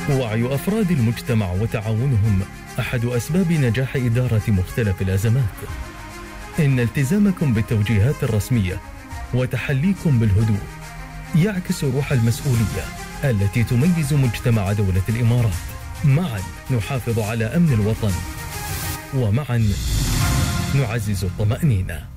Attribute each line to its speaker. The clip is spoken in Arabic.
Speaker 1: وعي أفراد المجتمع وتعاونهم أحد أسباب نجاح إدارة مختلف الأزمات. إن التزامكم بالتوجيهات الرسمية وتحليكم بالهدوء يعكس روح المسؤولية التي تميز مجتمع دولة الإمارات. معا نحافظ على أمن الوطن، ومعا نعزز الطمأنينة.